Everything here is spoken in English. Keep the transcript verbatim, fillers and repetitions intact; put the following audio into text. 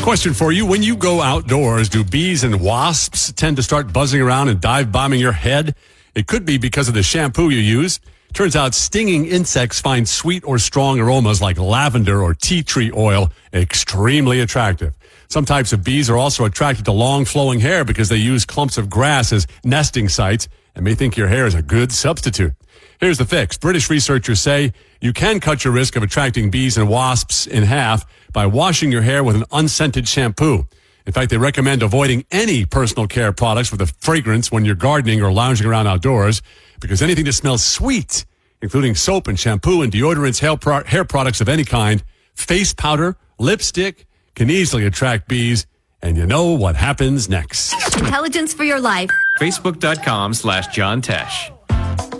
Question for you. When you go outdoors, do bees and wasps tend to start buzzing around and dive bombing your head? It could be because of the shampoo you use. Turns out stinging insects find sweet or strong aromas like lavender or tea tree oil extremely attractive. Some types of bees are also attracted to long flowing hair because they use clumps of grass as nesting sites and may think your hair is a good substitute. Here's the fix. British researchers say you can cut your risk of attracting bees and wasps in half by washing your hair with an unscented shampoo. In fact, they recommend avoiding any personal care products with a fragrance when you're gardening or lounging around outdoors because anything that smells sweet, including soap and shampoo and deodorants, hair, pro- hair products of any kind, face powder, lipstick, can easily attract bees. And you know what happens next. Intelligence for your life. Facebook.com slash John Tesh.